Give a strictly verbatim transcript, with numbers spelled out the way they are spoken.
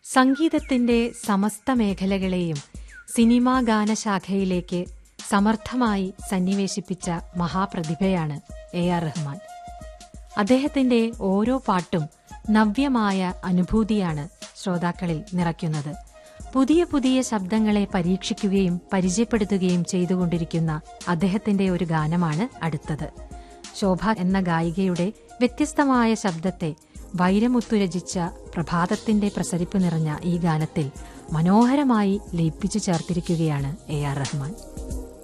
സംഗീതത്തിന്റെ സമസ്ത മേഖലകളെയും സിനിമാ ഗാനശാഖയിലേക്ക് സമർത്ഥമായി സന്നിവേശിപ്പിച്ച മഹാപ്രതിഭയാണ് A R Rahman. അദ്ദേഹത്തിന്റെ ഓരോ പാട്ടും നവ്യമായ അനുഭൂതിയാണ് ശ്രോതാക്കളിൽ നിറയ്ക്കുന്നത്. പുതിയ പുതിയ ശബ്ദങ്ങളെ പരീക്ഷിക്കുകയും പരിചയപ്പെടുത്തുകയും ചെയ്തുകൊണ്ടിരിക്കുന്ന അദ്ദേഹത്തിന്റെ ഒരു ഗാനമാണ് അടുത്തത്. ശോഭ എന്ന ഗായികയുടെ വ്യത്യസ്തമായ ശബ്ദത്തെ വൈരമുത്തു രചിച്ച പ്രഭാതത്തിന്റെ പ്രസരിപ്പ് നിറഞ്ഞ ഈ ഗാനത്തിൽ മനോഹരമായി ലയിപ്പിച്ചു ചേർത്തിരിക്കുകയാണ് എ ആർ റഹ്മാൻ.